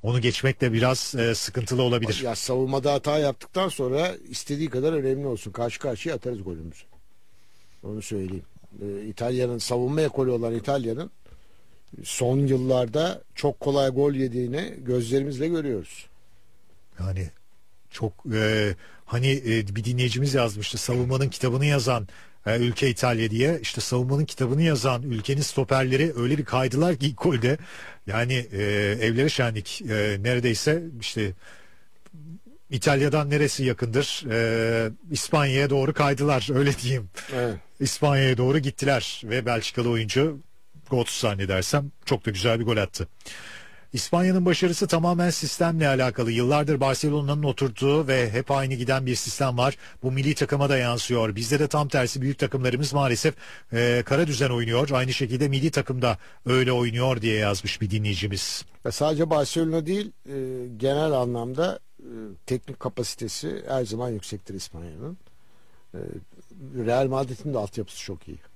Onu geçmek de biraz sıkıntılı olabilir. Ya savunmada hata yaptıktan sonra istediği kadar önemli olsun. Karşı karşıya atarız golümüzü. Onu söyleyeyim. İtalya'nın savunma ekolü olan İtalya'nın son yıllarda çok kolay gol yediğini gözlerimizle görüyoruz. Yani çok hani bir dinleyicimiz yazmıştı, savunmanın kitabını yazan ülke İtalya diye. İşte savunmanın kitabını yazan ülkenin stoperleri öyle bir kaydılar ki ilk golde, yani evlere şenlik, neredeyse işte İtalya'dan neresi yakındır, İspanya'ya doğru kaydılar, öyle diyeyim. Evet. İspanya'ya doğru gittiler ve Belçikalı oyuncu Götze zannedersem çok da güzel bir gol attı. İspanya'nın başarısı tamamen sistemle alakalı. Yıllardır Barcelona'nın oturttuğu ve hep aynı giden bir sistem var. Bu milli takıma da yansıyor. Bizde de tam tersi, büyük takımlarımız maalesef kara düzen oynuyor. Aynı şekilde milli takımda öyle oynuyor diye yazmış bir dinleyicimiz. Ve sadece Barcelona değil, genel anlamda teknik kapasitesi her zaman yüksektir İspanya'nın. Real Madrid'in de altyapısı çok iyi.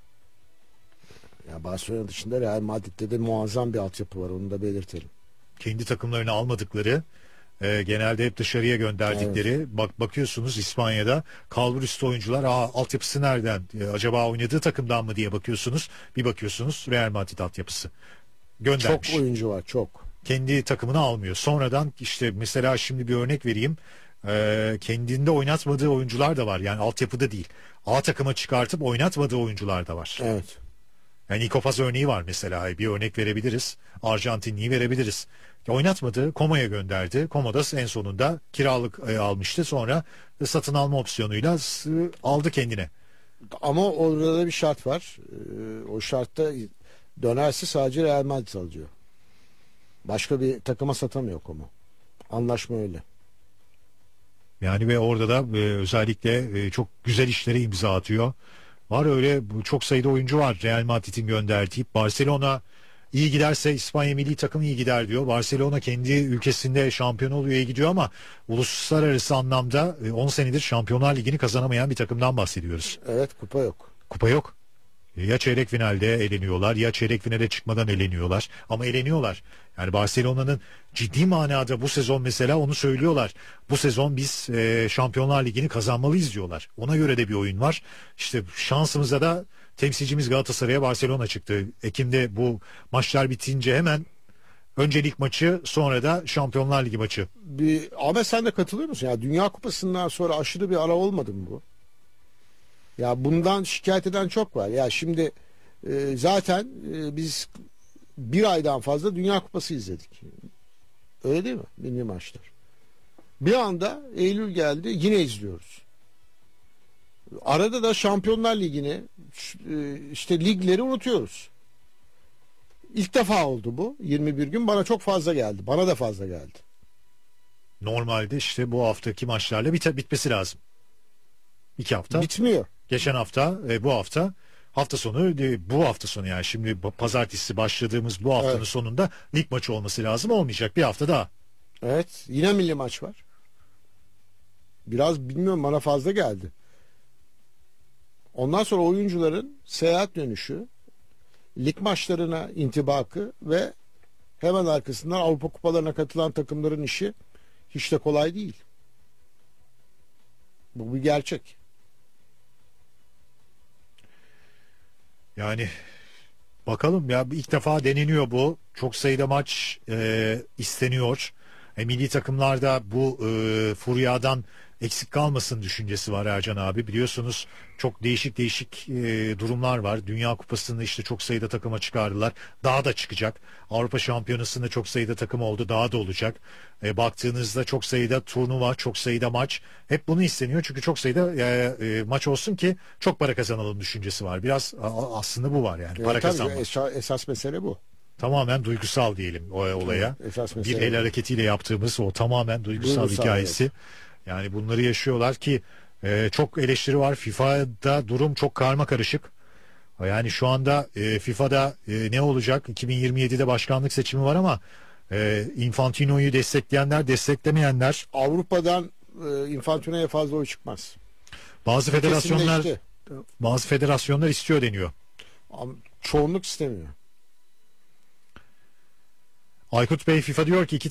Ya Barcelona dışında Real Madrid'de de muazzam bir altyapı var, onu da belirtelim. Kendi takımlarını almadıkları, genelde hep dışarıya gönderdikleri. Evet. Bakıyorsunuz İspanya'da kalburüstü oyuncular, altyapısı nereden? Acaba oynadığı takımdan mı diye bakıyorsunuz. Bir bakıyorsunuz Real Madrid altyapısı göndermiş. Çok oyuncu var, çok. Kendi takımını almıyor. Sonradan işte mesela şimdi bir örnek vereyim. Kendinde oynatmadığı oyuncular da var. Yani altyapıda değil. A takıma çıkartıp oynatmadığı oyuncular da var. Evet. Yani Nico Paz örneği var mesela. Bir örnek verebiliriz. Arjantinli'yi verebiliriz. Oynatmadı, Como'ya gönderdi. Como da en sonunda kiralık almıştı. Sonra satın alma opsiyonuyla aldı kendine. Ama orada da bir şart var. O şartta dönerse sadece Real Madrid alıyor. Başka bir takıma satamıyor Como. Anlaşma öyle. Yani ve orada da özellikle çok güzel işlere imza atıyor. Var öyle çok sayıda oyuncu var Real Madrid'in gönderdiği. Barcelona iyi giderse İspanya milli takım iyi gider diyor. Barcelona kendi ülkesinde şampiyon oluyor, iyi gidiyor ama uluslararası anlamda 10 senedir Şampiyonlar Ligi'ni kazanamayan bir takımdan bahsediyoruz. Evet, kupa yok. Kupa yok. Ya çeyrek finalde eleniyorlar ya çeyrek finale çıkmadan eleniyorlar, ama eleniyorlar. Yani Barcelona'nın ciddi manada bu sezon mesela onu söylüyorlar. Bu sezon biz Şampiyonlar Ligi'ni kazanmalıyız diyorlar. Ona göre de bir oyun var. İşte şansımıza da temsilcimiz Galatasaray'a Barcelona çıktı. Ekim'de bu maçlar bitince hemen önce lig maçı, sonra da Şampiyonlar Ligi maçı. Ama sen de katılıyor musun? Ya Dünya Kupası'ndan sonra aşırı bir ara olmadı mı bu? Ya bundan şikayet eden çok var. Ya şimdi zaten biz bir aydan fazla Dünya Kupası izledik. Öyle değil mi? Milli maçlar. Bir anda Eylül geldi, yine izliyoruz. Arada da Şampiyonlar Ligi'ni, işte ligleri unutuyoruz. İlk defa oldu bu. 21 gün bana çok fazla geldi. Bana da fazla geldi. Normalde işte bu haftaki maçlarla bitmesi lazım. 2 hafta. Bitmiyor. Geçen hafta, bu hafta, hafta sonu, bu hafta sonu, yani şimdi pazartesi başladığımız bu haftanın sonunda lig maçı olması lazım, olmayacak, bir hafta daha. Evet, yine milli maç var. Biraz bilmiyorum, bana fazla geldi. Ondan sonra oyuncuların seyahat dönüşü, lig maçlarına intibakı ve hemen arkasından Avrupa kupalarına katılan takımların işi hiç de kolay değil. Bu bir gerçek. Yani bakalım ya, ilk defa deneniyor bu. Çok sayıda maç isteniyor. Milli takımlarda bu furyadan eksik kalmasın düşüncesi var Ercan abi. Biliyorsunuz çok değişik değişik durumlar var. Dünya Kupası'nı işte çok sayıda takıma çıkardılar. Daha da çıkacak. Avrupa Şampiyonası'nda çok sayıda takım oldu. Daha da olacak. Baktığınızda çok sayıda turnuva, çok sayıda maç. Hep bunu isteniyor. Çünkü çok sayıda maç olsun ki çok para kazanalım düşüncesi var. Biraz aslında bu var yani. Para kazanmak. Esas mesele bu. Tamamen duygusal diyelim o olaya. Esas Bir mesele el bu. hareketiyle yaptığımız o tamamen duygusal hikayesi. Evet. Yani bunları yaşıyorlar ki çok eleştiri var. FIFA'da durum çok karma karışık. Yani şu anda FIFA'da ne olacak? 2027'de başkanlık seçimi var ama Infantino'yu destekleyenler, desteklemeyenler. Avrupa'dan Infantino'ya fazla oy çıkmaz. Bazı federasyonlar istiyor deniyor. Ama çoğunluk istemiyor. Aykut Bey, FIFA diyor ki